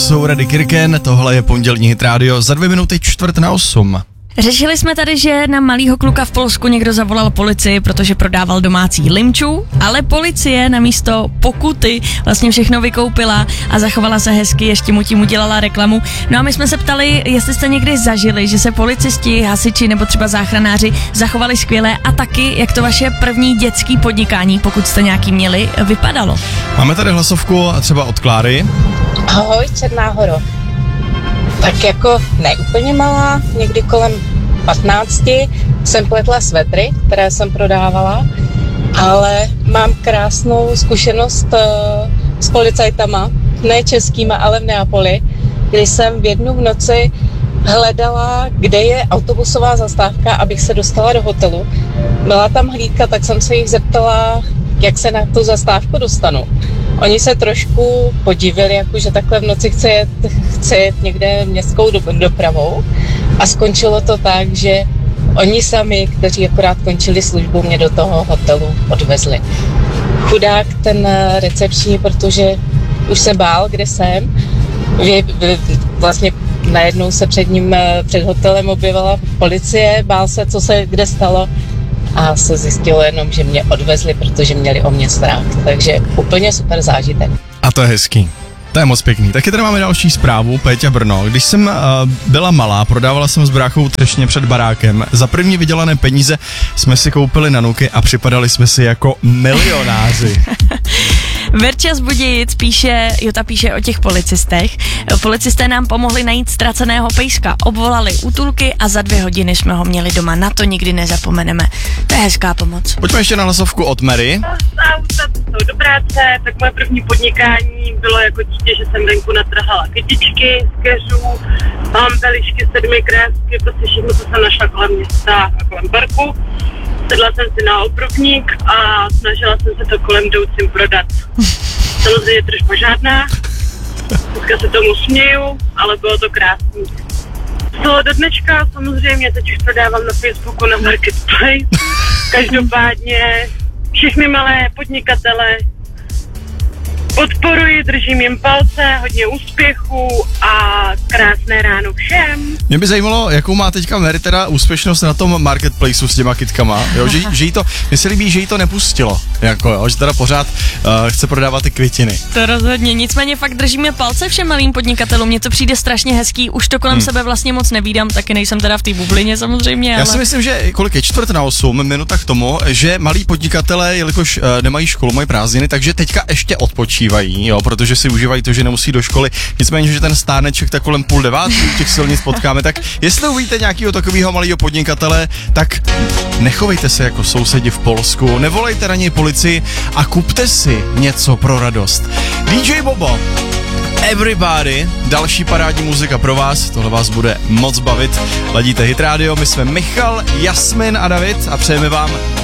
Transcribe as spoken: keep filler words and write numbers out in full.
jsou Rady Kirken, tohle je pondělní Hit Radio, za dvě minuty čtvrt na osm. Řešili jsme tady, že na malýho kluka v Polsku někdo zavolal policii, protože prodával domácí limču, ale policie namísto pokuty vlastně všechno vykoupila a zachovala se hezky, ještě mu tím udělala reklamu. No a my jsme se ptali, jestli jste někdy zažili, že se policisti, hasiči nebo třeba záchranáři zachovali skvěle a taky, jak to vaše první dětský podnikání, pokud jste nějaký měli, vypadalo. Máme tady hlasovku třeba od Kláry. Ahoj, Černá Horo. Tak jako ne úplně malá, někdy kolem patnácti jsem pletla svetry, které jsem prodávala, ale mám krásnou zkušenost uh, s policajtama, ne českýma, ale v Neapoli, kdy jsem v jednu v noci hledala, kde je autobusová zastávka, abych se dostala do hotelu. Byla tam hlídka, tak jsem se jich zeptala, jak se na tu zastávku dostanu. Oni se trošku podivili, jako že takhle v noci chce jet, chce jet někde městskou dopravou a skončilo to tak, že oni sami, kteří akorát končili službu, mě do toho hotelu odvezli. Chudák ten recepční, protože už se bál, kde jsem. Vy, vy, vlastně najednou se před ním, před hotelem objevila policie, bál se, co se kde stalo. A se zjistilo jenom, že mě odvezli, protože měli o mě strach. Takže úplně super zážitek. A to je hezký. To je moc pěkný. Taky tady máme další zprávu, Péťa Brno. Když jsem uh, byla malá, prodávala jsem s bráchou třešně před barákem. Za první vydělané peníze jsme si koupili nanuky a připadali jsme si jako milionáři. Verča z Budějic píše, Jota píše o těch policistech. Policisté nám pomohli najít ztraceného pejska, obvolali útulky a za dvě hodiny jsme ho měli doma. Na to nikdy nezapomeneme. To je hezká pomoc. Pojďme ještě na hlasovku od Mary. Do práce, tak moje první podnikání bylo jako dítě, že jsem venku natrhala kytičky z keřů, bambelišky, sedmi krásky, prostě všechno, co jsem našla kolem města a kolem parku. Sedla jsem si na obrubník a snažila jsem se to kolem jdoucím prodat. Samozřejmě tržba žádná, dneska se tomu směju, ale bylo to krásný. Co do dneška samozřejmě teď už prodávám na Facebooku na Marketplace. Každopádně všechny malé podnikatele podporuji, držím jim palce, hodně úspěchů a krásné ráno všem. Mě by zajímalo, jakou má teďka Mary teda úspěšnost na tom Marketplaceu s těma kytkama, jo, že, že jí to, mně se líbí, že jí to nepustilo, jako jo, že teda pořád uh, chce prodávat ty květiny. To rozhodně, nicméně fakt držíme palce všem malým podnikatelům, mně to přijde strašně hezký, už to kolem hmm. sebe vlastně moc nevídám, taky nejsem teda v té bublině samozřejmě, Já ale... si myslím, že kolik je čtvrt na osm minuta k tomu, že malí podnikatelé, jelikož uh, nemají školu, mají prázdniny, takže teďka ještě odpočívají. Jo, protože si užívají to, že nemusí do školy. Nicméně, že ten stárneček tak kolem půl devátý těch silnic potkáme, tak jestli uvidíte nějakého takového malého podnikatele, tak nechovejte se jako sousedi v Polsku, nevolejte na něj policii a kupte si něco pro radost. dý džej Bobo, Everybody, další parádní muzika pro vás, tohle vás bude moc bavit. Ladíte Hit Radio, my jsme Michal, Jasmin a David a přejeme vám